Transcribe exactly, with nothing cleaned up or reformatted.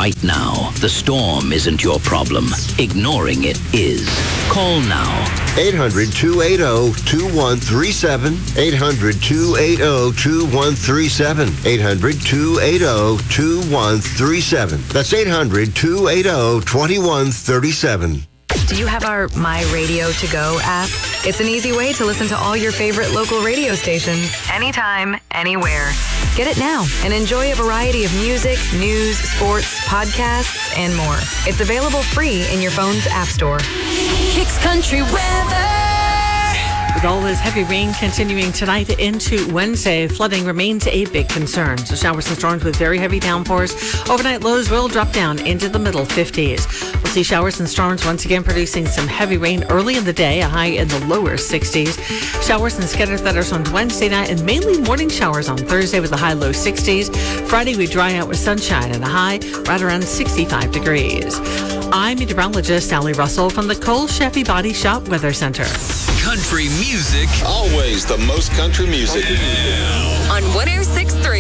Right now, the storm isn't your problem. Ignoring it is. Call now. eight hundred, two eight zero, two one three seven. eight hundred, two eight zero, two one three seven. eight hundred, two eight zero, two one three seven. That's eight hundred, two eight zero, two one three seven. Do you have our My Radio To Go app? It's an easy way to listen to all your favorite local radio stations, anytime, anywhere. Get it now and enjoy a variety of music, news, sports, podcasts, and more. It's available free in your phone's app store. Kicks Country Weather. With all this heavy rain continuing tonight into Wednesday, flooding remains a big concern. So showers and storms with very heavy downpours. Overnight lows will drop down into the middle fifties. We'll see showers and storms once again producing some heavy rain early in the day, a high in the lower sixties. Showers and scattered thunders on Wednesday night and mainly morning showers on Thursday with a high low sixties. Friday we dry out with sunshine and a high right around sixty-five degrees. I'm meteorologist Sally Russell from the Cole Chevy Body Shop Weather Center. Country music. Always the most country music. On one oh six point three.